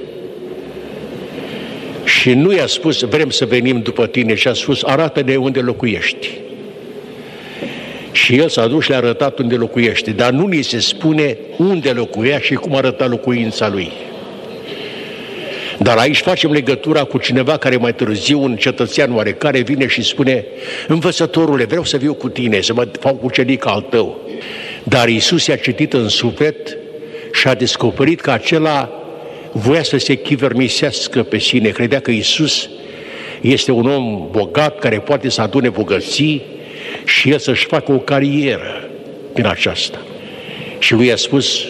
Speaker 8: Și nu i-a spus: vrem să venim după tine, și a spus: arată-ne unde locuiești. Și el s-a dus și le-a arătat unde locuiește, dar nu ni se spune unde locuia și cum arăta locuința lui. Dar aici facem legătura cu cineva care mai târziu, un cetățean oarecare, vine și spune: învățătorule, vreau să viu cu tine, să mă fac ucenic al tău. Dar Iisus i-a citit în suflet și a descoperit că acela voia să se chivernisească pe sine. Credea că Iisus este un om bogat care poate să adune bogății și el să-și facă o carieră din aceasta. Și lui a spus: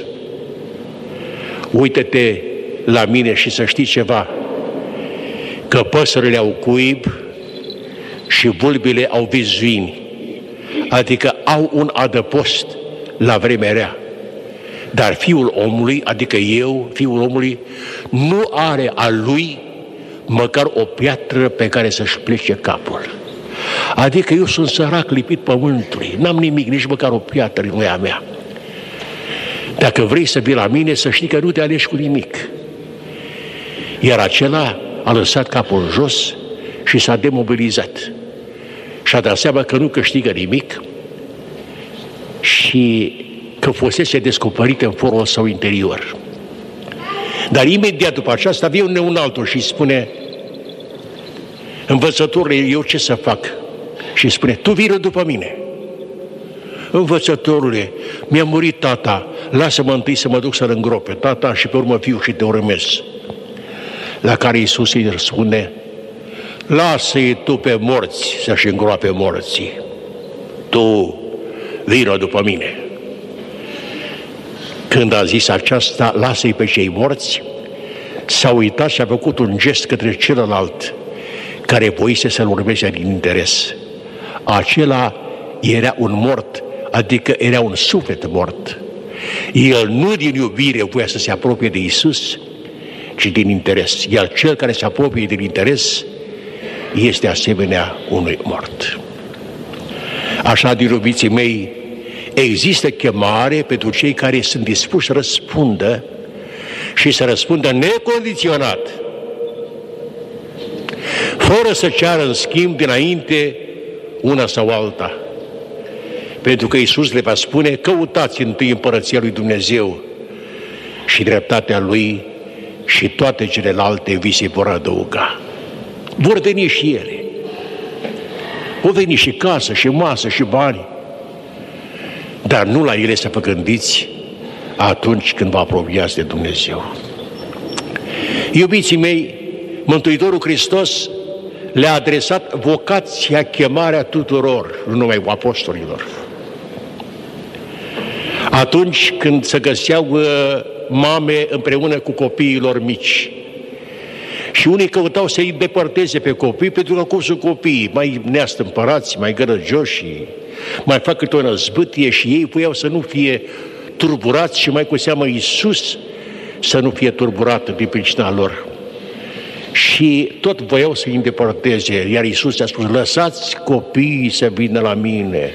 Speaker 8: uită-te la mine și să știi ceva, că păsările au cuib și vulpile au vizuini, adică au un adăpost la vremea rea. Dar Fiul omului, adică eu, Fiul omului, nu are a lui măcar o piatră pe care să-și plece capul. Adică eu sunt sărac lipit pământului, n-am nimic, nici măcar o piatră nu e a mea. Dacă vrei să vii la mine, să știi că nu te alegi cu nimic. Iar acela a lăsat capul jos și s-a demobilizat. Și-a dat seama că nu câștigă nimic și că fusese descoperit în forul său interior. Dar imediat după aceasta vine un altul și spune: învățătorule, eu ce să fac? Și spune: tu vină după mine. Învățătorule, mi-a murit tata, lasă-mă întâi să mă duc să-l îngrope tata și pe urmă fiu și te urmez. La care Iisus îi răspunde: lasă-i tu pe morți să-și îngroape morții. Tu vină după mine. Când a zis aceasta, lasă-i pe cei morți, s-a uitat și a făcut un gest către celălalt care voise să-l urmeze din interes. Acela era un mort, adică era un suflet mort. El nu din iubire voia să se apropie de Iisus, ci din interes. Iar cel care se apropie din interes este asemenea unui mort. Așa, din iubiții mei, există chemare pentru cei care sunt dispuși să răspundă și să răspundă necondiționat, fără să ceară în schimb dinainte una sau alta. Pentru că Iisus le va spune: căutați întâi împărăția lui Dumnezeu și dreptatea lui și toate celelalte vi se vor adăuga. Vor veni și ele. Vor veni și casă, și masă, și bani. Dar nu la ele să vă gândiți atunci când vă apropiați de Dumnezeu. Iubiții mei, Mântuitorul Hristos le-a adresat vocația, chemarea tuturor, nu numai apostolilor. Atunci când se găseau mame împreună cu copiilor mici și unii căutau să-i depărteze pe copii, pentru că cum sunt copiii mai neastâmpărați, mai gărăgioși, mai fac câte o năzbâtie, și ei voiau să nu fie turburați și mai cu seamă Iisus să nu fie turburat din pricina lor. Și tot voiau să-i îndepărteze, iar Iisus a spus: lăsați copiii să vină la mine,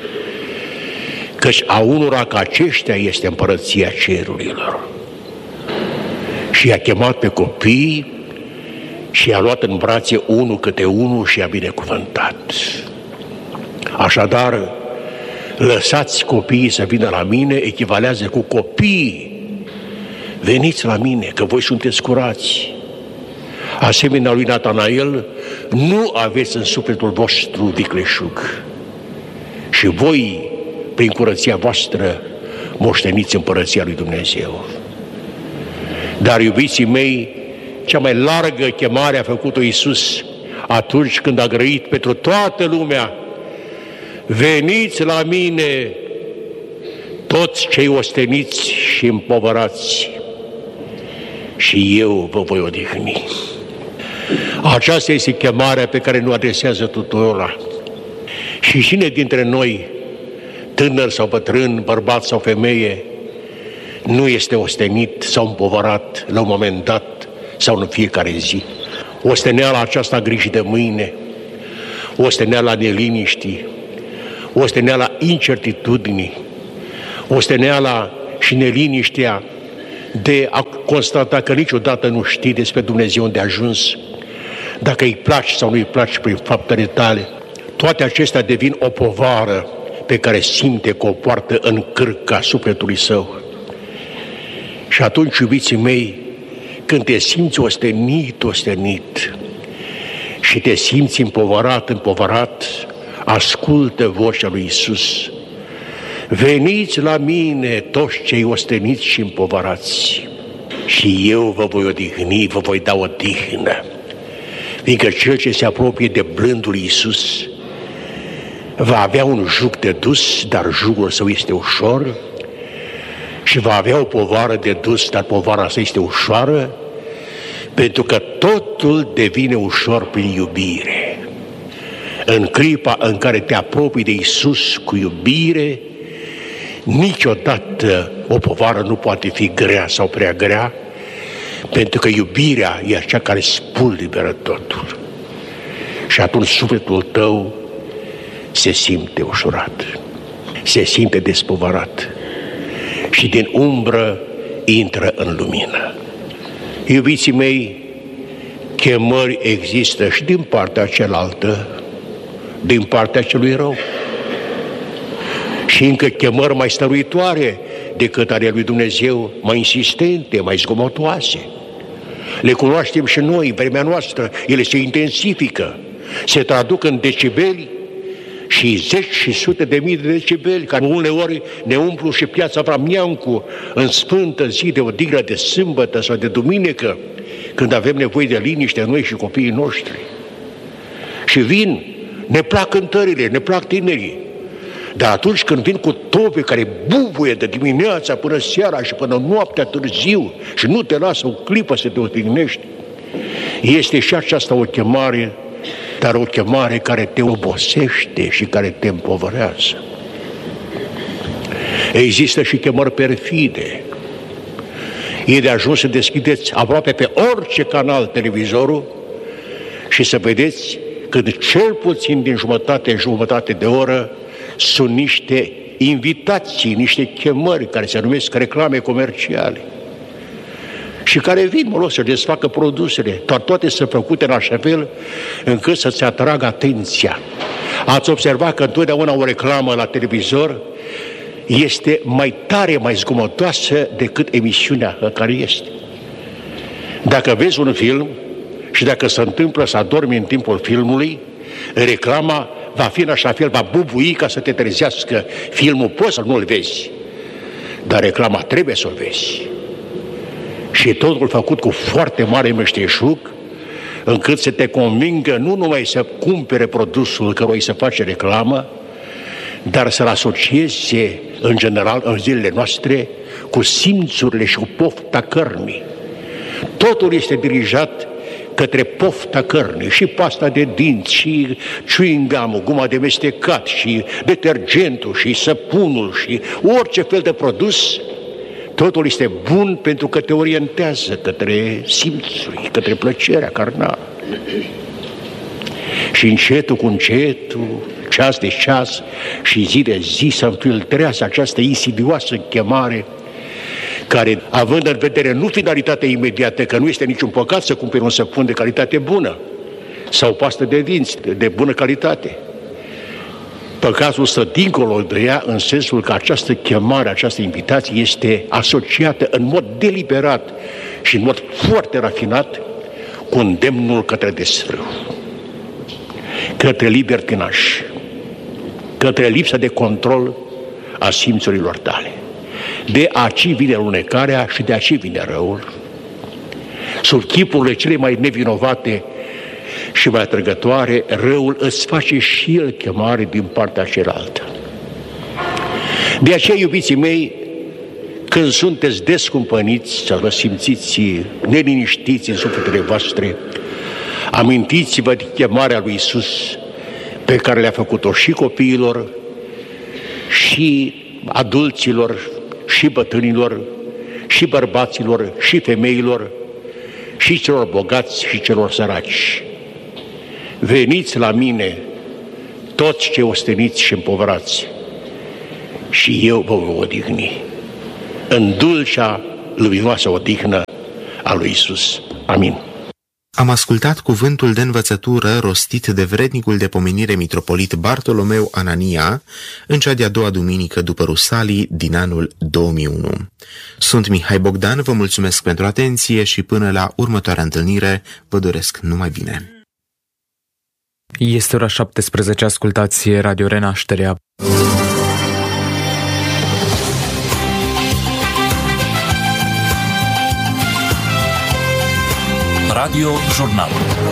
Speaker 8: căci a unora ca aceștia este împărăția cerurilor. Și i-a chemat pe copii și i-a luat în brațe unul câte unul și i-a binecuvântat. Așadar, lăsați copiii să vină la mine echivalează cu copiii. Veniți la mine, că voi sunteți curați. Asemenea lui Natanael, nu aveți în sufletul vostru vicleșug. Și voi, prin curăția voastră, moșteniți împărăția lui Dumnezeu. Dar, iubiții mei, cea mai largă chemare a făcut-o Iisus atunci când a grăit pentru toată lumea: veniți la mine toți cei osteniți și împovărați și eu vă voi odihni. Aceasta este chemarea pe care ne adresează tuturora. Și cine dintre noi, tânăr sau bătrân, bărbat sau femeie, nu este ostenit sau împovărat la un moment dat sau în fiecare zi? Osteneala aceasta grijii de mâine, osteneala neliniștii, osteneala incertitudinii, osteneala și neliniștea de a constata că niciodată nu știi despre Dumnezeu unde a ajuns, dacă îi placi sau nu îi placi prin faptele tale. Toate acestea devin o povară pe care simte că o poartă în cârca sufletului său. Și atunci, iubiții mei, când te simți ostenit, ostenit și te simți împovărat, împovărat, ascultă vocea lui Iisus: veniți la mine toți cei osteniți și împovărați și eu vă voi odihni, vă voi da odihnă. Fiindcă cel ce se apropie de blândul Iisus va avea un juc de dus, dar jugul său este ușor, și va avea o povară de dus, dar povara sa este ușoară, pentru că totul devine ușor prin iubire. În clipa în care te apropii de Iisus cu iubire, niciodată o povară nu poate fi grea sau prea grea, pentru că iubirea e cea care spulberă totul. Și atunci sufletul tău se simte ușurat, se simte despovărat și din umbră intră în lumină. Iubiții mei, chemări există și din partea cealaltă, din partea celui rău. Și încă chemări mai stăruitoare decât ale lui Dumnezeu, mai insistente, mai zgomotoase. Le cunoaștem și noi în vremea noastră, ele se intensifică, se traduc în decibeli și zeci și sute de mii de decibeli, care uneori ne umplu și piața Vramiancu în sfântă zi de odihnă, de sâmbătă sau de duminică, când avem nevoie de liniște noi și copiii noștri. Și vin, ne plac cântările, ne plac tinerii, dar atunci când vin cu tope care bubuie de dimineața până seara și până noaptea târziu și nu te lasă o clipă să te odihnești, este și aceasta o chemare, dar o chemare care te obosește și care te împovărează. Există și chemări perfide. E de ajuns să deschideți aproape pe orice canal televizorul și să vedeți când cel puțin din jumătate în jumătate de oră sunt niște invitații, niște chemări care se numesc reclame comerciale și care vin, mă rog, să desfacă produsele, dar toate sunt făcute în așa fel încât să-ți atragă atenția. Ați observat că întotdeauna o reclamă la televizor este mai tare, mai zgomotoasă decât emisiunea care este. Dacă vezi un film și dacă se întâmplă să adormi în timpul filmului, reclama va fi în așa fel, va bubui ca să te trezească. Filmul poți să nu-l vezi, dar reclama trebuie să o vezi. Și totul făcut cu foarte mare meșteșug, încât să te convingă nu numai să cumpere produsul căruia îi se face reclamă, dar să-l asocieze, în general, în zilele noastre, cu simțurile și cu pofta cărnii. Totul este dirijat către pofta cărnii, și pasta de dinți, și chewing gum-ul, guma de mestecat, și detergentul, și săpunul, și orice fel de produs. Totul este bun pentru că te orientează către simțuri, către plăcerea carnală. Și încetul cu încetul, ceas de ceas și zi de zi se înfiltrează această insidioasă chemare care, având în vedere nu finalitatea imediată, că nu este niciun păcat să cumperi un săpun de calitate bună sau pastă de dinți de bună calitate. Păcatul stă dincolo de ea, în sensul că această chemare, această invitație este asociată în mod deliberat și în mod foarte rafinat cu îndemnul către desfrâu, către libertinaj, către lipsa de control a simțurilor tale. De aici vine lunecarea și de aici vine răul. sub chipurile cele mai nevinovate și mai atrăgătoare, răul îți face și el chemare din partea cealaltă. De aceea, iubiții mei, când sunteți descumpăniți sau vă simțiți neliniștiți în sufletele voastre, amintiți-vă de chemarea lui Iisus pe care le-a făcut-o și copiilor, și adulților, și bătrânilor, și bărbaților, și femeilor, și celor bogați și celor săraci. Veniți la mine, toți cei osteniți și împovărați, și eu vă voi odihni în dulcea, luminoasă odihnă a lui Iisus. Amin.
Speaker 7: Am ascultat cuvântul de învățătură rostit de vrednicul de pomenire mitropolit Bartolomeu Anania în cea de-a doua duminică după Rusalii din anul două mii unu. Sunt Mihai Bogdan, vă mulțumesc pentru atenție și până la următoarea întâlnire vă doresc numai bine.
Speaker 5: Este ora șaptesprezece, ascultați Radio Renașterea.
Speaker 9: Radio Jurnal.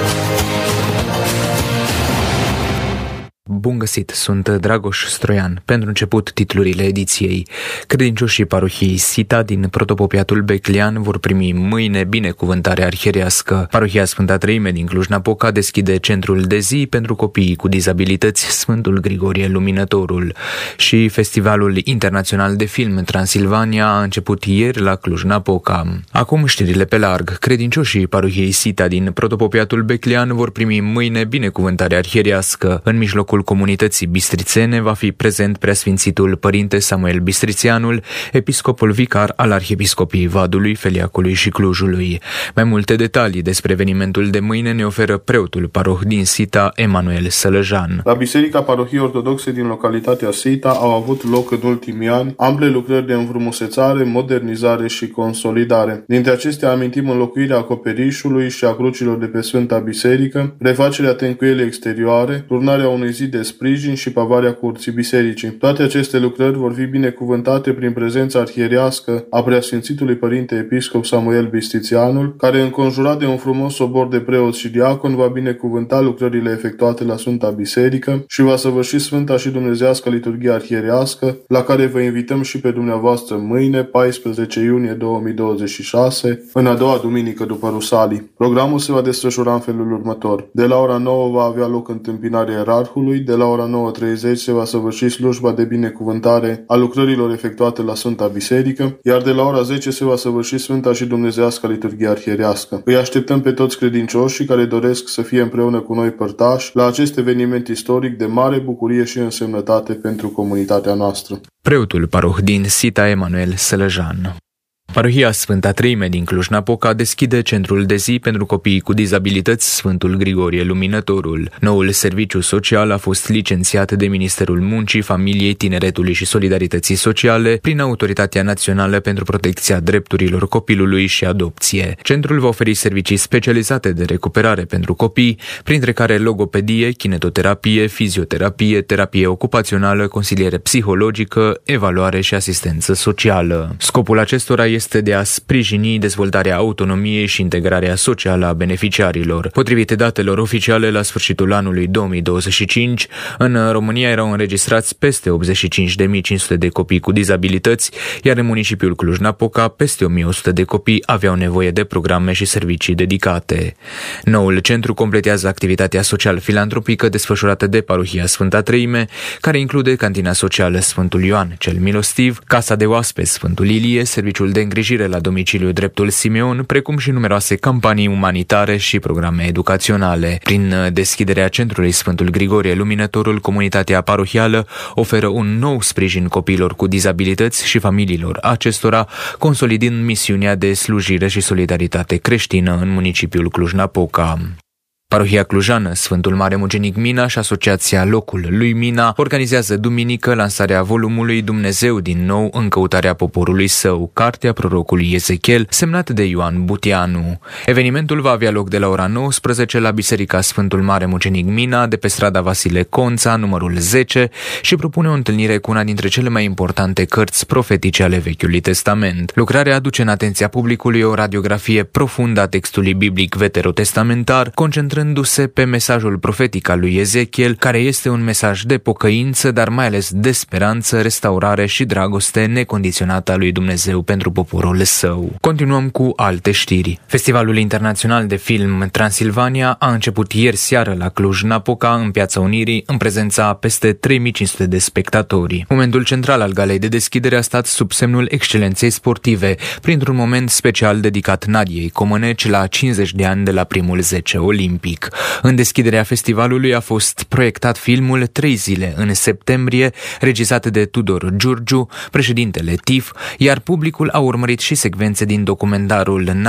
Speaker 5: Bun găsit, sunt Dragoș Stroian. Pentru început, titlurile ediției. Credincioșii parohiei Sita din protopopiatul Beclean vor primi mâine binecuvântare arhierească. Parohia Sfânta Treime din Cluj-Napoca deschide centrul de zi pentru copiii cu dizabilități Sfântul Grigorie Luminătorul. Și Festivalul Internațional de Film Transilvania a început ieri la Cluj-Napoca. Acum știrile pe larg. Credincioșii parohiei Sita din protopopiatul Beclean vor primi mâine binecuvântare arhierească. În mijlocul comunității bistrițene va fi prezent preasfințitul Părinte Samuel Bistrițianul, episcopul vicar al Arhiepiscopiei Vadului, Feliacului și Clujului. Mai multe detalii despre evenimentul de mâine ne oferă preotul paroh din Sita, Emanuel Sălăjan.
Speaker 10: La Biserica Parohiei Ortodoxe din localitatea Sita au avut loc în ultimii ani ample lucrări de înfrumusețare, modernizare și consolidare. Dintre acestea amintim înlocuirea acoperișului și a crucilor de pe Sfânta Biserică, refacerea tencuielii exterioare, turnarea unui zi de sprijin și pavarea curții bisericii. Toate aceste lucrări vor fi binecuvântate prin prezența arhierească a preasfințitului Părinte Episcop Samuel Bistrițianul, care, înconjurat de un frumos sobor de preoți și diaconi, va binecuvânta lucrările efectuate la Sfânta Biserică și va săvârși Sfânta și Dumnezeiască liturghie arhierească, la care vă invităm și pe dumneavoastră mâine, paisprezece iunie două mii douăzeci și șase, în a doua duminică după Rusalii. Programul se va desfășura în felul următor. De la ora nouă va avea loc întâmpinarea ierarhului, de la ora nouă treizeci se va săvârși slujba de binecuvântare a lucrărilor efectuate la Sfânta Biserică, iar de la ora zece se va săvârși Sfânta și Dumnezeiască liturghie arhierească. Îi așteptăm pe toți credincioșii care doresc să fie împreună cu noi părtași la acest eveniment istoric de mare bucurie și însemnătate pentru comunitatea noastră.
Speaker 5: Preotul paroh din Sita, Emanuel Sălăjan. Parohia Sfânta Treime din Cluj-Napoca deschide centrul de zi pentru copiii cu dizabilități Sfântul Grigorie Luminătorul. Noul serviciu social a fost licențiat de Ministerul Muncii, Familiei, Tineretului și Solidarității Sociale prin Autoritatea Națională pentru Protecția Drepturilor Copilului și Adopție. Centrul va oferi servicii specializate de recuperare pentru copii, printre care logopedie, kinetoterapie, fizioterapie, terapie ocupațională, consiliere psihologică, evaluare și asistență socială. Scopul acestora este de a sprijini dezvoltarea autonomiei și integrarea socială a beneficiarilor. Potrivit datelor oficiale, la sfârșitul anului două mii douăzeci și cinci, în România erau înregistrați peste optzeci și cinci de mii cinci sute de copii cu dizabilități, iar în municipiul Cluj-Napoca, peste o mie o sută de copii aveau nevoie de programe și servicii dedicate. Noul centru completează activitatea social-filantropică desfășurată de Parohia Sfânta Treime, care include cantina socială Sfântul Ioan cel Milostiv, casa de oaspeți Sfântul Ilie, serviciul de îngrijire la domiciliu Dreptul Simeon, precum și numeroase campanii umanitare și programe educaționale. Prin deschiderea centrului Sfântul Grigorie Luminătorul, comunitatea parohială oferă un nou sprijin copiilor cu dizabilități și familiilor acestora, consolidând misiunea de slujire și solidaritate creștină în municipiul Cluj-Napoca. Parohia Clujană, Sfântul Mare Mucenic Mina și Asociația Locul lui Mina organizează duminică lansarea volumului Dumnezeu din nou în căutarea poporului său, cartea prorocului Ezechiel, semnat de Ioan Butianu. Evenimentul va avea loc de la ora nouăsprezece la Biserica Sfântul Mare Mucenic Mina, de pe strada Vasile Conța, numărul zece, și propune o întâlnire cu una dintre cele mai importante cărți profetice ale Vechiului Testament. Lucrarea aduce în atenția publicului o radiografie profundă a textului biblic veterotestamentar, concentrându-se pe mesajul profetic al lui Ezechiel, care este un mesaj de pocăință, dar mai ales de speranță, restaurare și dragoste necondiționată a lui Dumnezeu pentru poporul său. Continuăm cu alte știri. Festivalul Internațional de Film Transilvania a început ieri seară la Cluj-Napoca, în Piața Unirii, în prezența a peste trei mii cinci sute de spectatori. Momentul central al galei de deschidere a stat sub semnul excelenței sportive, printr-un moment special dedicat Nadiei Comăneci la cincizeci de ani de la primul zece olimpic. În deschiderea festivalului a fost proiectat filmul Trei zile în septembrie, regizat de Tudor Giurgiu, președintele T I F, iar publicul a urmărit și secvențe din documentarul